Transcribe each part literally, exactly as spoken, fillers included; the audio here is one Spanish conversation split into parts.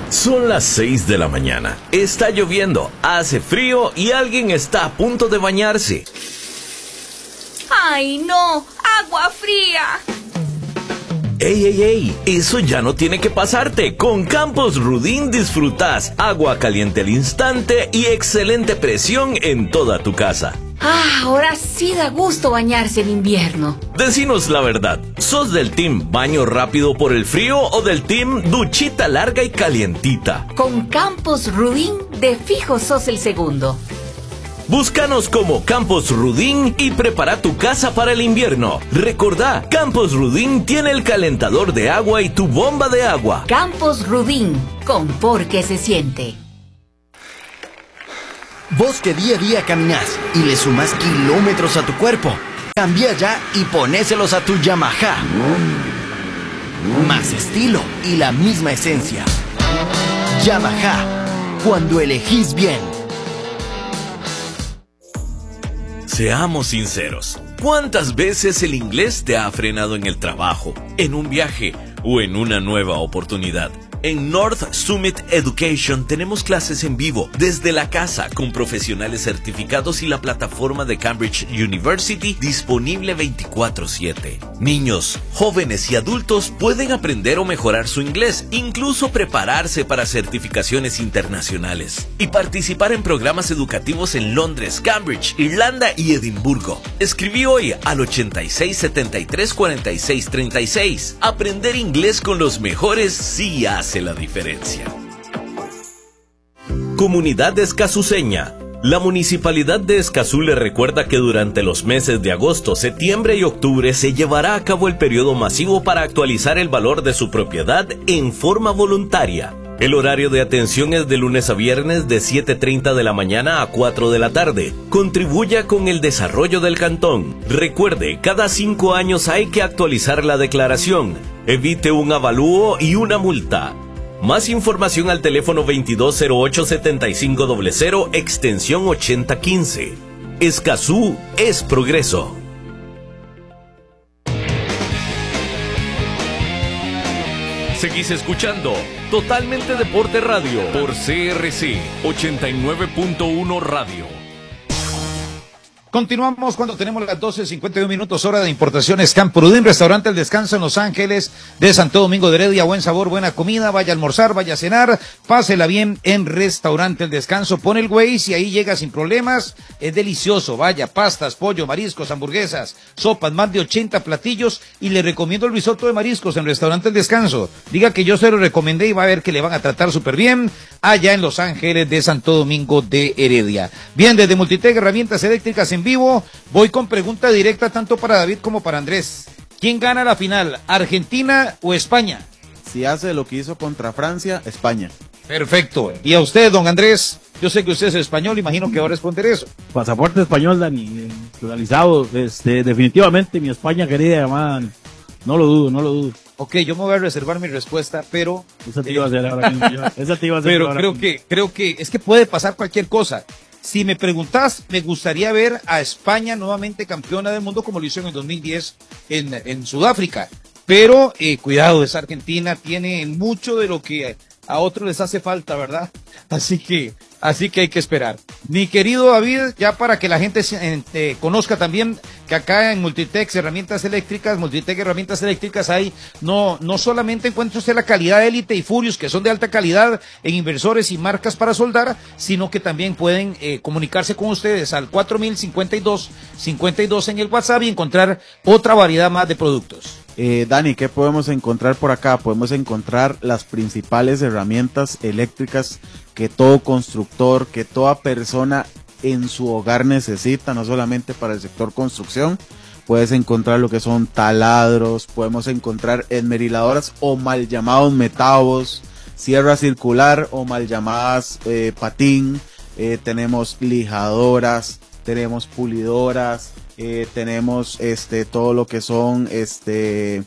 Son las seis de la mañana. Está lloviendo, hace frío y alguien está a punto de bañarse. ¡Ay, no! ¡Agua fría! ¡Ey, ey, ey! Eso ya no tiene que pasarte. Con Campos Rudin disfrutas agua caliente al instante y excelente presión en toda tu casa. Ah, ahora sí da gusto bañarse en invierno. Decinos la verdad, ¿sos del team baño rápido por el frío o del team duchita larga y calientita? Con Campos Rudin, de fijo sos el segundo. Búscanos como Campos Rudin y prepara tu casa para el invierno. Recordá, Campos Rudin tiene el calentador de agua y tu bomba de agua. Campos Rudin, con por qué se siente. Vos que día a día caminás y le sumás kilómetros a tu cuerpo, cambia ya y ponéselos a tu Yamaha. Más estilo y la misma esencia. Yamaha, cuando elegís bien. Seamos sinceros, ¿cuántas veces el inglés te ha frenado en el trabajo, en un viaje o en una nueva oportunidad? En North Summit Education tenemos clases en vivo desde la casa con profesionales certificados y la plataforma de Cambridge University disponible veinticuatro siete. Niños, jóvenes y adultos pueden aprender o mejorar su inglés, incluso prepararse para certificaciones internacionales y participar en programas educativos en Londres, Cambridge, Irlanda y Edimburgo. Escribí hoy al ochenta y seis setenta y tres cuarenta y seis treinta y seis. Aprender inglés con los mejores sí hace la diferencia. Comunidad escazuseña. La Municipalidad de Escazú le recuerda que durante los meses de agosto, septiembre y octubre se llevará a cabo el periodo masivo para actualizar el valor de su propiedad en forma voluntaria. El horario de atención es de lunes a viernes de siete treinta de la mañana a cuatro de la tarde. Contribuya con el desarrollo del cantón. Recuerde, cada cinco años hay que actualizar la declaración. Evite un avalúo y una multa. Más información al teléfono veintidós cero ocho setenta y cinco cero cero, extensión ochenta quince. Escazú es progreso. Seguís escuchando Totalmente Deporte Radio por C R C ochenta y nueve punto uno Radio. Continuamos cuando tenemos las doce cincuenta y un minutos, hora de importaciones Campo Rudin, restaurante El Descanso en Los Ángeles de Santo Domingo de Heredia. Buen sabor, buena comida, vaya a almorzar, vaya a cenar, pásela bien en restaurante El Descanso. Pone el Waze y ahí llega sin problemas, es delicioso, vaya, pastas, pollo, mariscos, hamburguesas, sopas, más de ochenta platillos y le recomiendo el risotto de mariscos en restaurante El Descanso. Diga que yo se lo recomendé y va a ver que le van a tratar súper bien allá en Los Ángeles de Santo Domingo de Heredia. Bien, desde Multitech Herramientas Eléctricas en vivo, voy con pregunta directa tanto para David como para Andrés. ¿Quién gana la final, Argentina o España? Si hace lo que hizo contra Francia, España. Perfecto. Y a usted, don Andrés, yo sé que usted es español, imagino que va a responder eso. Pasaporte español, Dani, naturalizado, este, definitivamente mi España querida, llamada, no lo dudo, no lo dudo. Ok, yo me voy a reservar mi respuesta, pero... Esa te iba a hacer ahora mismo. Yo. Esa te iba a hacer Pero ahora creo mismo. que, creo que, es que puede pasar cualquier cosa. Si me preguntas, me gustaría ver a España nuevamente campeona del mundo como lo hizo en el dos mil diez en, en Sudáfrica. Pero, eh, cuidado, esa Argentina tiene mucho de lo que a otros les hace falta, ¿verdad? Así que, así que hay que esperar. Mi querido David, ya para que la gente eh, conozca también que acá en Multitech Herramientas Eléctricas, Multitech Herramientas Eléctricas hay, no, no solamente encuentra usted la calidad Elite y Furious, que son de alta calidad en inversores y marcas para soldar, sino que también pueden eh, comunicarse con ustedes al cuatro mil cincuenta y dos cincuenta y dos en el WhatsApp y encontrar otra variedad más de productos. Eh, Dani, ¿qué podemos encontrar por acá? Podemos encontrar las principales herramientas eléctricas que todo constructor, que toda persona en su hogar necesita, no solamente para el sector construcción. Puedes encontrar lo que son taladros, podemos encontrar esmeriladoras o mal llamados metabos, sierra circular o mal llamadas eh, patín, eh, tenemos lijadoras, tenemos pulidoras, eh, tenemos este todo lo que son este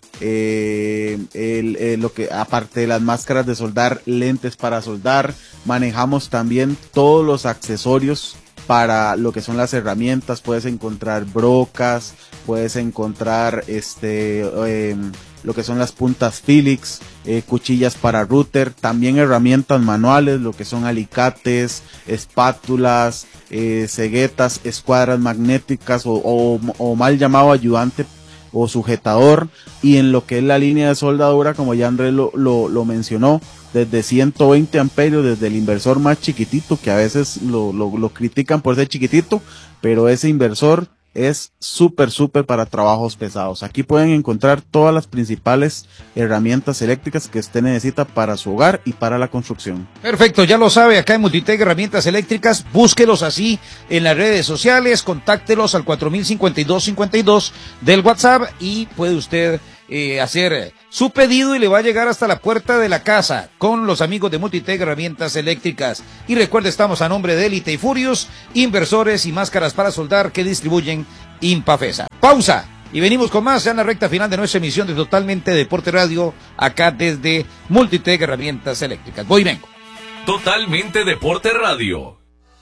eh, el, el, lo que aparte de las máscaras de soldar, lentes para soldar, manejamos también todos los accesorios para lo que son las herramientas. Puedes encontrar brocas, puedes encontrar este eh, lo que son las puntas Phillips, eh, cuchillas para router, también herramientas manuales, lo que son alicates, espátulas, eh, ceguetas, escuadras magnéticas o, o, o mal llamado ayudante o sujetador, y en lo que es la línea de soldadura, como ya Andrés lo, lo, lo mencionó, desde ciento veinte amperios, desde el inversor más chiquitito, que a veces lo, lo, lo critican por ser chiquitito, pero ese inversor es súper, súper para trabajos pesados. Aquí pueden encontrar todas las principales herramientas eléctricas que usted necesita para su hogar y para la construcción. Perfecto, ya lo sabe, acá en Multitech Herramientas Eléctricas, búsquelos así en las redes sociales, contáctelos al cuatro mil cincuenta y dos cincuenta y dos del WhatsApp y puede usted eh, hacer su pedido y le va a llegar hasta la puerta de la casa con los amigos de Multitech Herramientas Eléctricas. Y recuerde, estamos a nombre de Elite y Furious, inversores y máscaras para soldar que distribuyen Impafesa. Pausa y venimos con más ya en la recta final de nuestra emisión de Totalmente Deporte Radio, acá desde Multitech Herramientas Eléctricas. Voy y vengo. Totalmente Deporte Radio.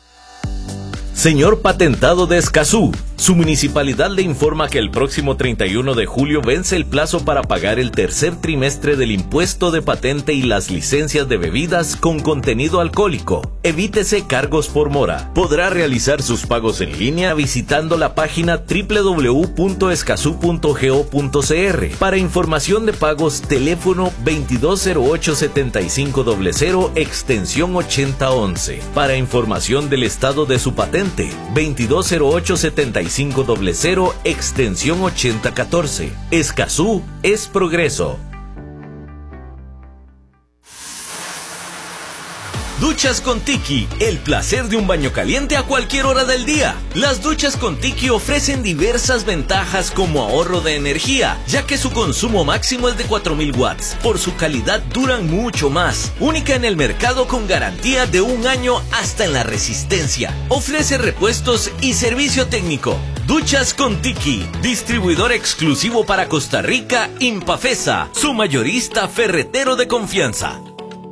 Señor Patentado de Escazú, su municipalidad le informa que el próximo treinta y uno de julio vence el plazo para pagar el tercer trimestre del impuesto de patente y las licencias de bebidas con contenido alcohólico. Evítese cargos por mora. Podrá realizar sus pagos en línea visitando la página doble u doble u doble u punto escazú punto go punto c r. Para información de pagos, teléfono veintidós cero ocho setenta y cinco cero cero, extensión ochenta once. Para información del estado de su patente, veintidós cero ocho setenta y cinco cero cero, extensión ochenta catorce. Escazú es progreso. Duchas con Tiki, el placer de un baño caliente a cualquier hora del día. Las duchas con Tiki ofrecen diversas ventajas como ahorro de energía, ya que su consumo máximo es de cuatro mil watts. Por su calidad duran mucho más. Única en el mercado con garantía de un año hasta en la resistencia. Ofrece repuestos y servicio técnico. Duchas con Tiki, distribuidor exclusivo para Costa Rica, Impafesa, su mayorista ferretero de confianza.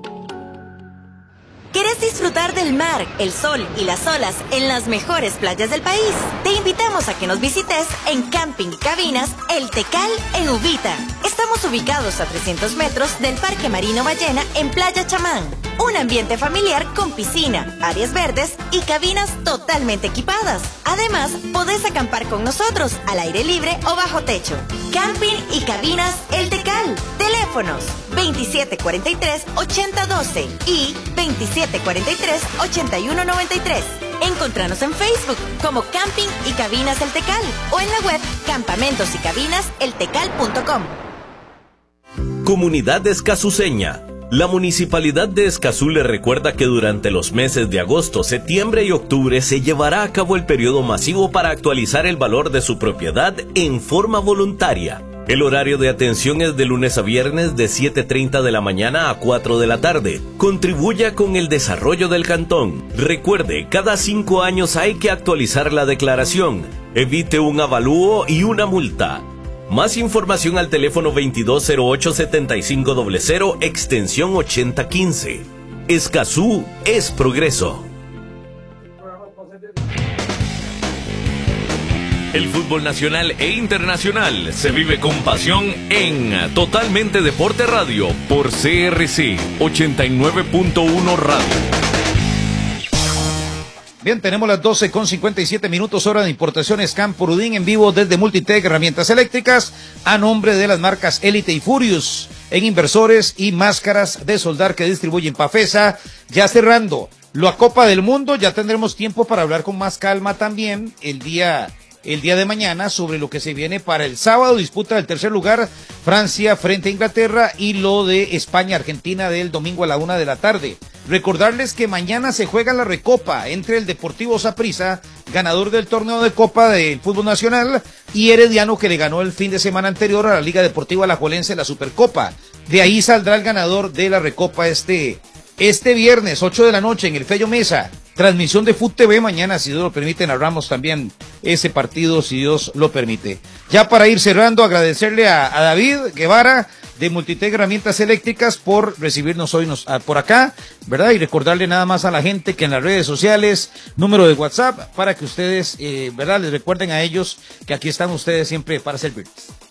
¿Quieres disfrutar del mar, el sol y las olas en las mejores playas del país? Te invitamos a que nos visites en Camping y Cabinas El Tecal en Uvita. Estamos ubicados a trescientos metros del Parque Marino Ballena en Playa Chamán. Un ambiente familiar con piscina, áreas verdes y cabinas totalmente equipadas. Además, podés acampar con nosotros al aire libre o bajo techo. Camping y Cabinas El Tecal. Teléfonos veintisiete cuarenta y tres ochenta doce y veintisiete cuarenta y tres ochenta y uno noventa y tres. Encontranos en Facebook como Camping y Cabinas El Tecal o en la web campamentos y cabinas el tecal punto com. Comunidad escazuceña. La Municipalidad de Escazú le recuerda que durante los meses de agosto, septiembre y octubre se llevará a cabo el periodo masivo para actualizar el valor de su propiedad en forma voluntaria. El horario de atención es de lunes a viernes de siete treinta de la mañana a cuatro de la tarde. Contribuya con el desarrollo del cantón. Recuerde, cada cinco años hay que actualizar la declaración. Evite un avalúo y una multa. Más información al teléfono veintidós cero ocho setenta y cinco cero cero, extensión ochenta quince. Escazú es progreso. El fútbol nacional e internacional se vive con pasión en Totalmente Deporte Radio por C R C ochenta y nueve punto uno Radio. Bien, tenemos las doce con cincuenta y siete minutos, hora de importaciones Campo Rudín en vivo desde Multitech Herramientas Eléctricas a nombre de las marcas Elite y Furious en inversores y máscaras de soldar que distribuyen Pafesa. Ya cerrando la Copa del Mundo, ya tendremos tiempo para hablar con más calma también el día el día de mañana sobre lo que se viene para el sábado, disputa del tercer lugar Francia frente a Inglaterra y lo de España-Argentina del domingo a la una de la tarde. Recordarles que mañana se juega la recopa entre el Deportivo Saprissa, ganador del torneo de Copa del Fútbol Nacional, y Herediano, que le ganó el fin de semana anterior a la Liga Deportiva Alajuelense la Supercopa. De ahí saldrá el ganador de la recopa este, este viernes, ocho de la noche en el Fello Mesa. Transmisión de Fut T V mañana, si Dios lo permite, narramos también ese partido, si Dios lo permite. Ya para ir cerrando, agradecerle a, a David Guevara de Multitech Herramientas Eléctricas por recibirnos hoy nos, a, por acá, ¿verdad? Y recordarle nada más a la gente que en las redes sociales, número de WhatsApp, para que ustedes, eh, ¿verdad? Les recuerden a ellos que aquí están ustedes siempre para servirles.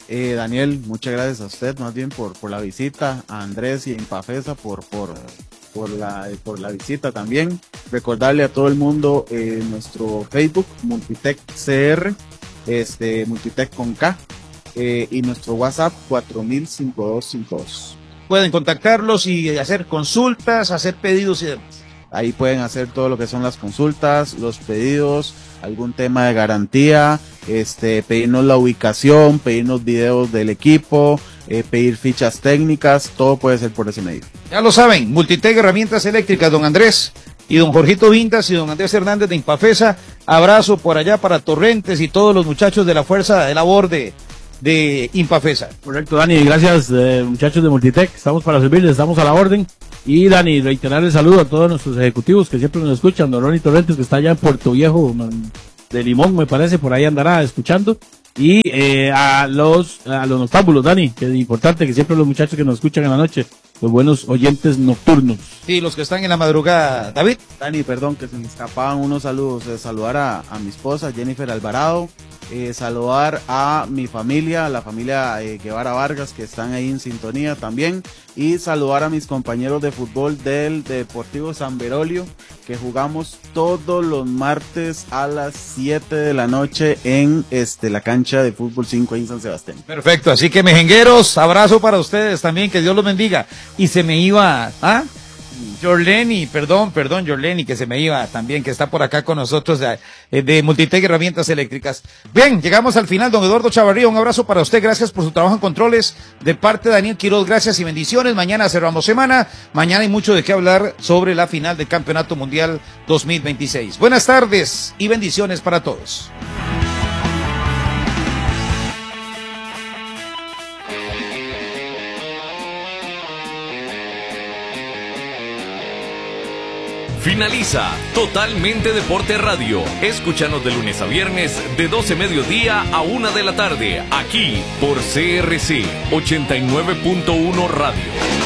Eh, Daniel, muchas gracias a usted más bien por, por la visita, a Andrés y a Impafesa por, por, por, la, por la visita también. Recordarle a todo el mundo eh, nuestro Facebook, Multitech C R, este, Multitech con K, eh, y nuestro WhatsApp cuatro mil cincuenta y dos cincuenta y dos. Pueden contactarlos y hacer consultas, hacer pedidos y demás. Ahí pueden hacer todo lo que son las consultas, los pedidos, algún tema de garantía, este, pedirnos la ubicación, pedirnos videos del equipo, eh, pedir fichas técnicas, todo puede ser por ese medio. Ya lo saben, Multitech Herramientas Eléctricas, don Andrés y don Jorgito Vintas y don Andrés Hernández de Impafesa. Abrazo por allá para Torrentes y todos los muchachos de la fuerza de labor de, de Impafesa. Correcto, Dani, gracias eh, muchachos de Multitech, estamos para servirles, estamos a la orden. Y Dani, reiterar el saludo a todos nuestros ejecutivos que siempre nos escuchan, don Ronnie Torrentes que está allá en Puerto Viejo man, de Limón, me parece, por ahí andará escuchando. Y eh, a los a los noctámbulos, Dani, que es importante que siempre los muchachos que nos escuchan en la noche, los buenos oyentes nocturnos. Sí, los que están en la madrugada. David. Dani, perdón, que se me escapaban unos saludos. Eh, saludar a, a mi esposa, Jennifer Alvarado. Eh, saludar a mi familia, la familia eh, Guevara Vargas, que están ahí en sintonía también. Y saludar a mis compañeros de fútbol del Deportivo San Berolio, que jugamos todos los martes a las siete de la noche en este la cancha de fútbol cinco ahí en San Sebastián. Perfecto, así que mejengueros, abrazo para ustedes también, que Dios los bendiga. Y se me iba, ¿ah? Jorleni, perdón, perdón, Jorleni, que se me iba también, que está por acá con nosotros de, de Multitech Herramientas Eléctricas. Bien, llegamos al final, don Eduardo Chavarría, un abrazo para usted, gracias por su trabajo en controles, de parte de Daniel Quiroz, gracias y bendiciones. Mañana cerramos semana, mañana hay mucho de qué hablar sobre la final del Campeonato Mundial dos mil veintiséis. Buenas tardes y bendiciones para todos. Finaliza Totalmente Deporte Radio. Escúchanos de lunes a viernes de doce mediodía a una de la tarde, aquí por C R C ochenta y nueve punto uno Radio.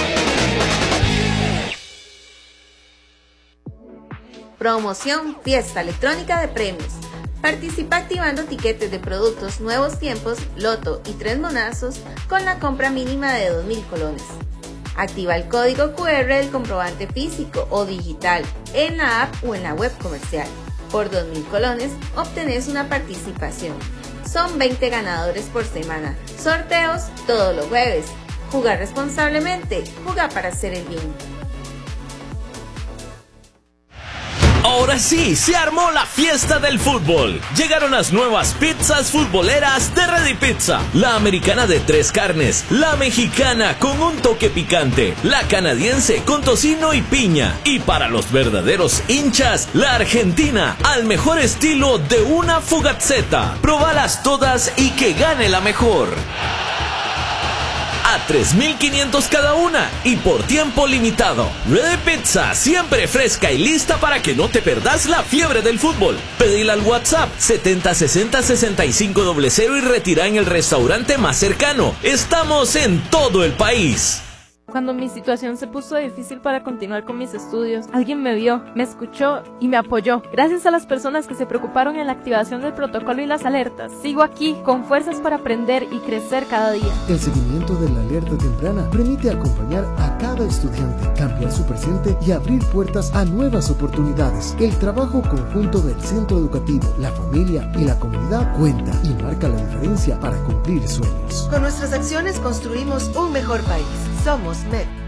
Promoción Fiesta Electrónica de Premios. Participa activando tiquetes de productos Nuevos Tiempos, Loto y Tres Monazos con la compra mínima de dos mil colones. Activa el código cu erre del comprobante físico o digital en la app o en la web comercial. Por dos mil colones obtenés una participación. Son veinte ganadores por semana. Sorteos todos los jueves. Jugar responsablemente. Jugar para hacer el bien. Ahora sí, se armó la fiesta del fútbol. Llegaron las nuevas pizzas futboleras de Ready Pizza. La americana de tres carnes, la mexicana con un toque picante, la canadiense con tocino y piña. Y para los verdaderos hinchas, la argentina al mejor estilo de una Fugazzetta. Probalas todas y que gane la mejor. A tres mil quinientos cada una y por tiempo limitado. Ready Pizza, siempre fresca y lista para que no te perdas la fiebre del fútbol. Pedila al WhatsApp setenta sesenta sesenta y cinco cero cero y retira en el restaurante más cercano. Estamos en todo el país. Cuando mi situación se puso difícil para continuar con mis estudios, alguien me vio, me escuchó y me apoyó. Gracias a las personas que se preocuparon en la activación del protocolo y las alertas, sigo aquí con fuerzas para aprender y crecer cada día. El seguimiento de la alerta temprana permite acompañar a cada estudiante, cambiar su presente y abrir puertas a nuevas oportunidades. El trabajo conjunto del centro educativo, la familia y la comunidad cuenta y marca la diferencia para cumplir sueños. Con nuestras acciones construimos un mejor país. Somos M E D.